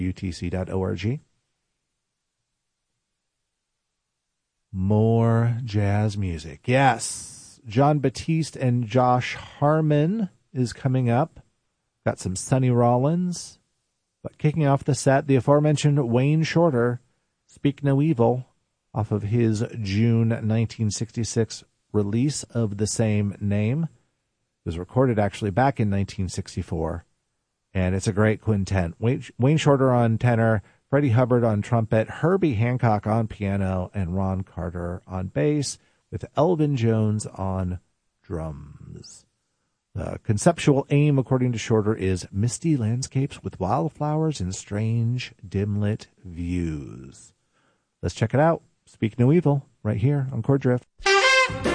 utc.org. More jazz music. Yes. John Batiste and Josh Harmon is coming up. Got some Sonny Rollins. But kicking off the set, the aforementioned Wayne Shorter, Speak No Evil, off of his June 1966 release of the same name. It was recorded actually back in 1964. And it's a great quintet. Wayne Shorter on tenor, Freddie Hubbard on trumpet, Herbie Hancock on piano, and Ron Carter on bass, with Elvin Jones on drums. The conceptual aim, according to Shorter, is misty landscapes with wildflowers and strange, dim-lit views. Let's check it out. Speak No Evil, right here on Chord Drift.